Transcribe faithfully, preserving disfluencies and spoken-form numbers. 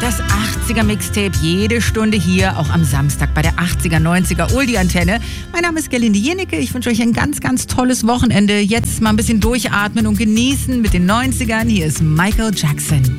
Das achtziger Mixtape jede Stunde hier, auch am Samstag bei der achtziger, neunziger Oldie-Antenne. Mein Name ist Gerlinde Jennecke. Ich wünsche euch ein ganz, ganz tolles Wochenende. Jetzt mal ein bisschen durchatmen und genießen mit den neunzigern. Hier ist Michael Jackson.